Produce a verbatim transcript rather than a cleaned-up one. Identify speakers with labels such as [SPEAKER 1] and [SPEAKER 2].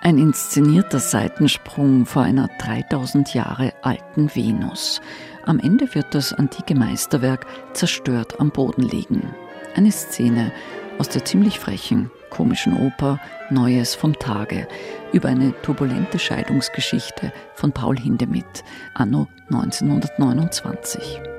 [SPEAKER 1] Ein inszenierter Seitensprung vor einer dreitausend Jahre alten Venus. Am Ende wird das antike Meisterwerk zerstört am Boden liegen. Eine Szene aus der ziemlich frechen, komischen Oper Neues vom Tage über eine turbulente Scheidungsgeschichte von Paul Hindemith, anno neunzehnhundertneunundzwanzig.